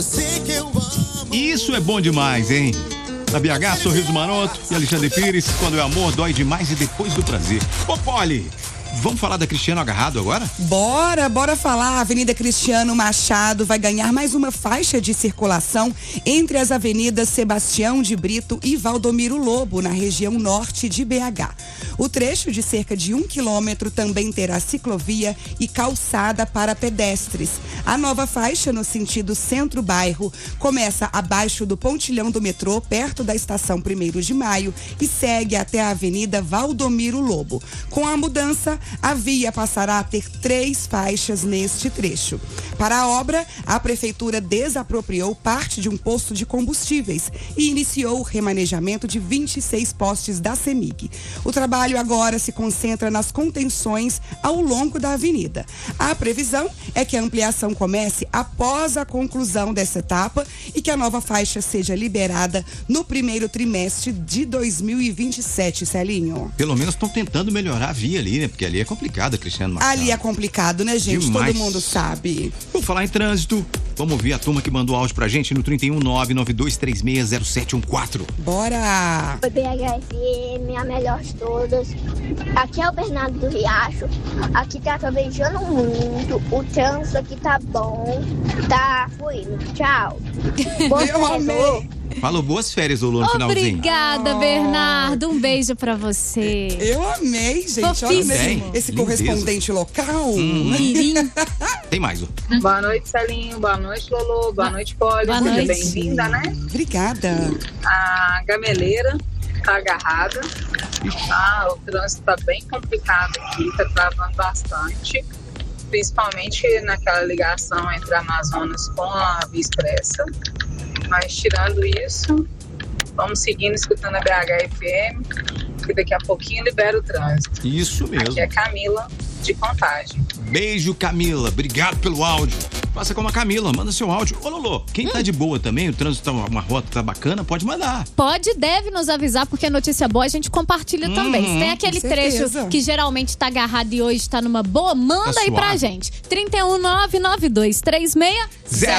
Isso é bom demais, hein? Na BH, Sorriso Maroto e Alexandre Pires, quando o amor dói demais e depois do prazer. Ô, Poli, vamos falar da Cristiano Agarrado agora? Bora falar. A Avenida Cristiano Machado vai ganhar mais uma faixa de circulação entre as avenidas Sebastião de Brito e Valdomiro Lobo, na região norte de BH. O trecho de cerca de 1 quilômetro também terá ciclovia e calçada para pedestres. A nova faixa, no sentido centro-bairro, começa abaixo do pontilhão do metrô, perto da estação 1º de Maio, e segue até a Avenida Valdomiro Lobo. Com a mudança, a via passará a ter 3 faixas neste trecho. Para a obra, a Prefeitura desapropriou parte de um posto de combustíveis e iniciou o remanejamento de 26 postes da CEMIG. O trabalho agora se concentra nas contenções ao longo da avenida. A previsão é que a ampliação comece após a conclusão dessa etapa e que a nova faixa seja liberada no primeiro trimestre de 2027, Celinho. Pelo menos estão tentando melhorar a via ali, né? Porque ali é complicado, Cristiano Machado. Ali é complicado, né, gente? Demais. Todo mundo sabe. Vou falar em trânsito. Vamos ouvir a turma que mandou áudio pra gente no 31992360714. Bora! Oi, BHFM, a melhor de todas. Aqui é o Bernardo do Riacho. Aqui tá trovejando muito. O trânsito aqui tá bom. Tá fluindo. Tchau. Eu amei. Falou boas férias, Lulu, no finalzinho. Obrigada, Bernardo. Um beijo pra você. Eu amei, gente. Fofíssimo. Olha esse correspondente local. Mirim. Tem mais, ó. Boa noite, Celinho. Boa noite, Lolo. Boa noite, Poli. Boa Seja noite. bem-vinda, né? Obrigada. A gameleira tá agarrada. O trânsito tá bem complicado aqui, tá travando bastante. Principalmente naquela ligação entre Amazonas com a Via Expressa. Mas tirando isso, vamos seguindo escutando a BHFM, que daqui a pouquinho libera o trânsito. Isso mesmo. Aqui é Camila, de Contagem. Beijo, Camila. Obrigado pelo áudio. Faça como a Camila, manda seu áudio. Ô, Lolo, quem tá de boa também, o trânsito tá uma rota tá bacana, pode mandar. Deve nos avisar, porque a notícia boa a gente compartilha também. Se tem aquele trecho que geralmente tá agarrado e hoje tá numa boa, manda aí pra gente. 3199236